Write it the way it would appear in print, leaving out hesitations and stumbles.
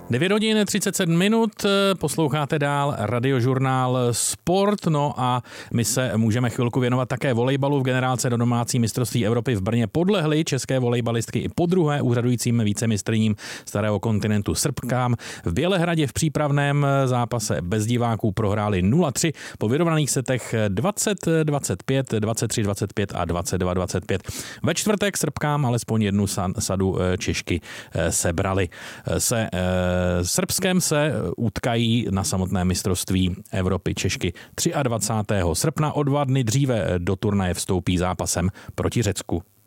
9 hodin 37 minut, posloucháte dál radiožurnál Sport, no a my se můžeme chvilku věnovat také volejbalu. V generálce do domácí mistrovství Evropy v Brně podlehly české volejbalistky i podruhé úřadujícím vicemistryním Starého kontinentu Srbkám. V Bělehradě v přípravném zápase bez diváků prohráli 0-3 po vyrovnaných setech 20-25, 23-25 a 22-25. Ve čtvrtek Srbkám alespoň jednu sadu Češky sebrali. Se Srbskem se utkají na samotné mistrovství Evropy Češky 23. srpna. O 2 dny dříve do turnaje vstoupí zápasem proti Řecku.